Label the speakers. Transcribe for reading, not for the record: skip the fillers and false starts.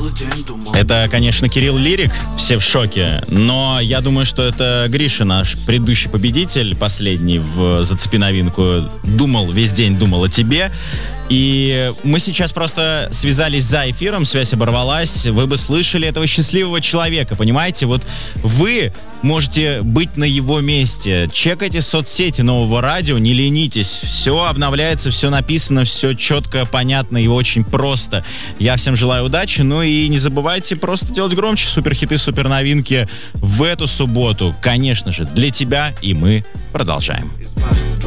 Speaker 1: Это, конечно, Кирилл Лирик, все в шоке, но я думаю, что это Гриша, наш предыдущий победитель, последний в «Зацепи новинку», весь день думал о тебе. И мы сейчас просто связались за эфиром, связь оборвалась, вы бы слышали этого счастливого человека, понимаете? Вот вы можете быть на его месте. Чекайте соцсети Нового радио, не ленитесь. Все обновляется, все написано, все четко, понятно и очень просто. Я всем желаю удачи, ну и не забывайте просто делать громче суперхиты, суперновинки в эту субботу. Конечно же, для тебя, и мы продолжаем.